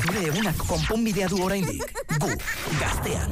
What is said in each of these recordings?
zure egunak konponbidea du oraindik. Gu, Gaztean.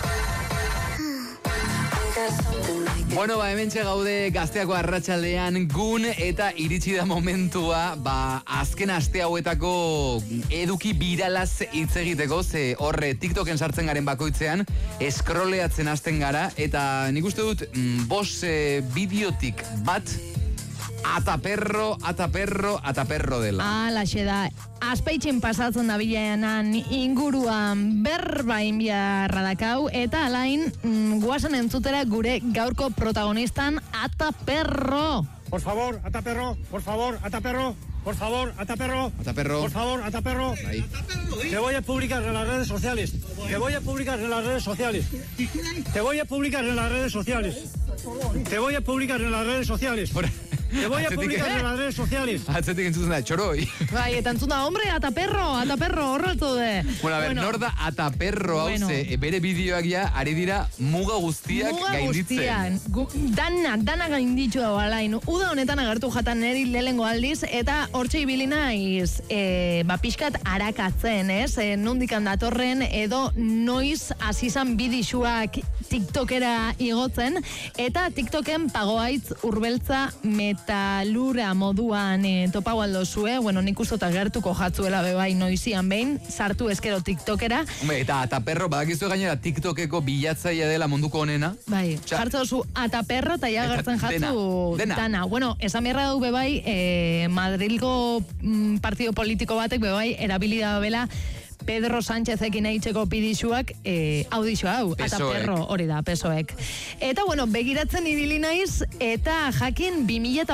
Bueno, hementxe gaude Gazteako arratsaldean gun eta iritsi da momentua, azken aste hauetako eduki biralaz hitz egiteko, ze horre TikToken sartzen garen bakoitzean, scrolleatzen hasten gara, eta nik uste dut, bideotik bat, ataperro dela. Laxe da. Aspeitzen pasatzen da bilaenan inguruan berbain biarra dakau, eta alain guazen entzutera gure gaurko protagonistan Ataperro. Por favor, Ataperro, por favor, Ataperro. Por favor, Ataperro. Ataperro. Por favor, Ataperro. Ahí. Te voy a publicar en las redes sociales. Te voy a publicar en las redes sociales. Te voy a publicar en las redes sociales. Te voy a publicar en las redes sociales. Te voy a publicar en las redes sociales. Atzetik entzuten da, txoroi. Bai, eta entzun da, hombre, Ataperro, horretu de. Bueno, a ver, nor da Ataperro hau, bere bideoak ja, ari dira muga guztiak gainditzen. Dana gainditzu dago alain. Uda honetan agertu jatan neri lehengo aldiz, eta hortxe ibili naiz, pixkat arakatzen, ez? Nondikan datorren, edo noiz azizan bidixuak TikTokera igotzen, eta TikToken pagoaitz urbeltza metalura moduan topau aldozue, nik ustot agertuko jatzuela bebai noizian behin, sartu eskero TikTokera. Eta Ataperro, badakizu gainera TikTokeko bilatzaia dela munduko honena. Bai, jartzo zu Ataperro eta ja gertzen jatzu dana. Bueno, esan beharra du bebai, Madrilgo partido politiko batek bebai, erabilida bela Pedro Sánchezekin eitzeko pidixuak audixo hau, Ataperro hori da, PSOEk. Eta, begiratzen ibili naiz, eta jakin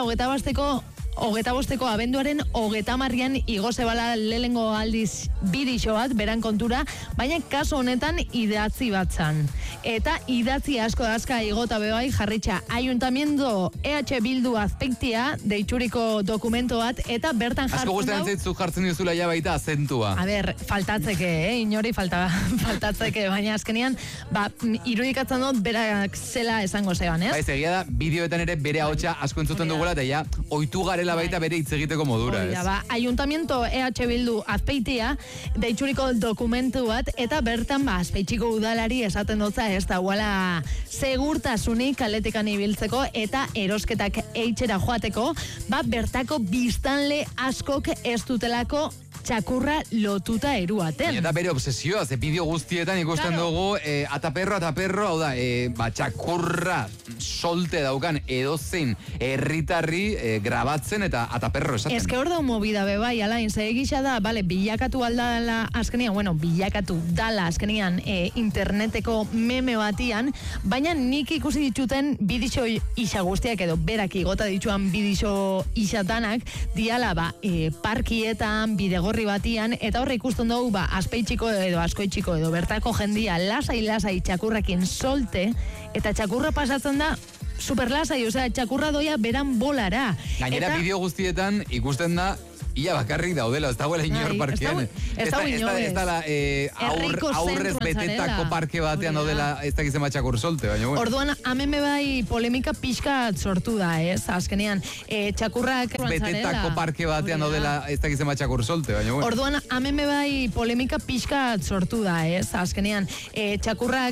2025ko abenduaren 30 igo zebala lehengo aldiz bidixo bat, beran kontura, baina kaso honetan idatzi batzan. Eta idatzi asko dazka igota bebai jarritxa Ayuntamiento EH Bildu azpektia deitxuriko dokumento bat, eta bertan jartzen asko guztean zaitzu jartzen duzula ja baita azentua. A ber, faltatzeke, inori faltatzeke, baina azkenian, irudikatzen dut berak zela esango zeban, ez? Egia da, bideoetan ere bere ahotsa asko entzuten dugula, eta ja, oitu garela baita bere hitz egiteko modura, ez? Ayuntamiento EH Bildu azpeitia, deitxuriko dokumentu bat, eta bertan azpeitxiko udalari esaten dutza, ez da, guala segurtasunik kaletikan ibiltzeko, eta erosketak eitxera joateko, bertako biztanle askok ez dutelako txakurra lotuta eruaten. Eta bere obsesioa, ze bideo guztietan ikusten dugu, Ataperro, hau da, txakurra solte daukan edozein herritarri grabatzen eta Ataperro esaten. Ez que hor da movida bebai, alain, ze egisa da, bilakatu aldala azkenian, bilakatu dala azkenian interneteko meme batian, baina nik ikusi dituten bidixo isa guztiak edo berak igota dituan bidixo isatanak, diala parkietan, bidegorri batian, eta horre ikusten dugu azpeitxiko edo askoitxiko edo bertako jendia lasai txakurrakin solte, eta txakurra pasatzen da superlasai, txakurra doia beran bolara. Gainera bideo guztietan ikusten da ia bakarrik daudela, ez dagoela inor parkean. Ez da aurrez betetako parke batean daudela ez dakizen batxakur solte, baina bueno. Orduan, hemen bai polemika pixka sortu da, ez? Azkenean, txakurrak betetako parke batean daudela ez dakizen batxakur solte, baina bueno. Orduan, hemen bai polemika pixka sortu da, ez? Azkenean, txakurrak